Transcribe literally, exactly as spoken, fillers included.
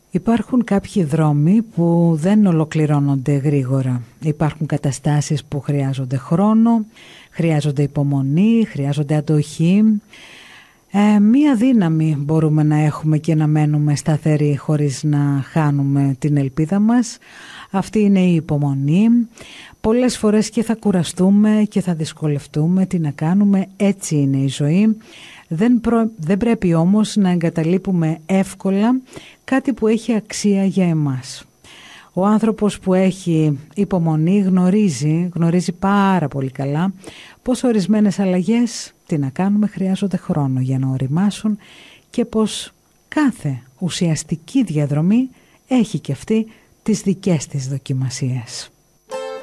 Υπάρχουν κάποιοι δρόμοι που δεν ολοκληρώνονται γρήγορα. Υπάρχουν καταστάσεις που χρειάζονται χρόνο, χρειάζονται υπομονή, χρειάζονται αντοχή. Ε, μία δύναμη μπορούμε να έχουμε και να μένουμε σταθεροί χωρίς να χάνουμε την ελπίδα μας. Αυτή είναι η υπομονή. Πολλές φορές και θα κουραστούμε και θα δυσκολευτούμε. Τι να κάνουμε, έτσι είναι η ζωή. Δεν, προ... Δεν πρέπει όμως να εγκαταλείπουμε εύκολα κάτι που έχει αξία για εμάς. Ο άνθρωπος που έχει υπομονή γνωρίζει, γνωρίζει πάρα πολύ καλά πως ορισμένες αλλαγές, τι να κάνουμε, χρειάζονται χρόνο για να οριμάσουν και πως κάθε ουσιαστική διαδρομή έχει και αυτή τις δικές της δοκιμασίες.